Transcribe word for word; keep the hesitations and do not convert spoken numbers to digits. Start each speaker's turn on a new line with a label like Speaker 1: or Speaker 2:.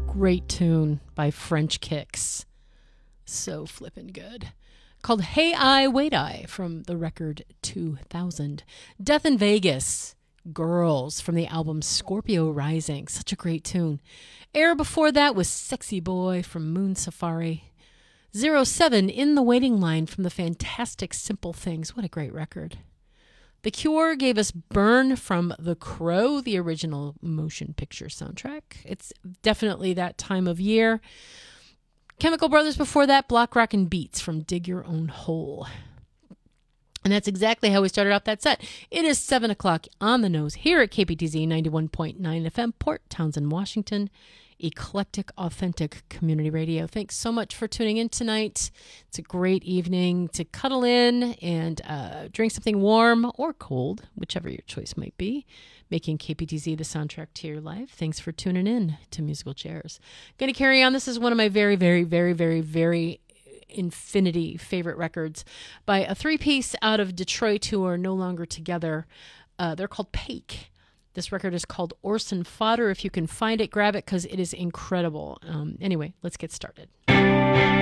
Speaker 1: great tune by French Kicks. So flippin' good. Called Hey I, Wait I from the record two thousand. Death in Vegas, Girls from the album Scorpio Rising. Such a great tune. Air before that was Sexy Boy from Moon Safari. Zero Seven, In the Waiting Line from the fantastic Simple Things. What a great record. The Cure gave us Burn from The Crow, the original motion picture soundtrack. It's definitely that time of year. Chemical Brothers before that, Block Rockin' Beats from Dig Your Own Hole. And that's exactly how we started off that set. It is seven o'clock on the nose here at K P T Z ninety-one point nine F M, Port Townsend, Washington. Eclectic, authentic community radio. Thanks so much for tuning in tonight. It's a great evening to cuddle in and uh, drink something warm or cold, whichever your choice might be, making K P T Z the soundtrack to your life. Thanks for tuning in to Musical Chairs. Going to carry on. This is one of my very, very, very, very, very infinity favorite records by a three-piece out of Detroit who are no longer together. Uh, they're called Pake. This record is called Orson Fodder. If you can find it, grab it because it is incredible. Um, anyway, let's get started.